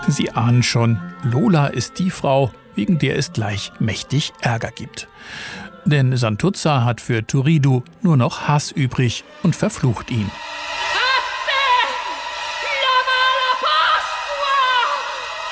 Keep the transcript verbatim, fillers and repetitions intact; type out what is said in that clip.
Sie ahnen schon, Lola ist die Frau, wegen der es gleich mächtig Ärger gibt. Denn Santuzza hat für Turiddu nur noch Hass übrig und verflucht ihn.